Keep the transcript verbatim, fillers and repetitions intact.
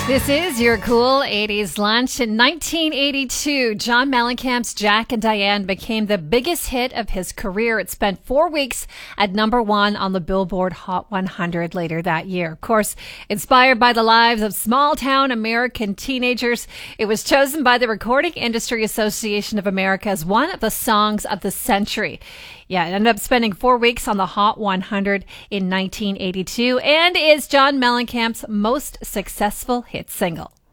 This is your cool eighties lunch. In nineteen eighty-two, John Mellencamp's Jack and Diane became the biggest hit of his career. It spent four weeks at number one on the Billboard Hot one hundred later that year. Of course, inspired by the lives of small-town American teenagers, it was chosen by the Recording Industry Association of America as one of the songs of the century. Yeah, it ended up spending four weeks on the Hot one hundred in nineteen eighty-two and is John Mellencamp's most successful hit single.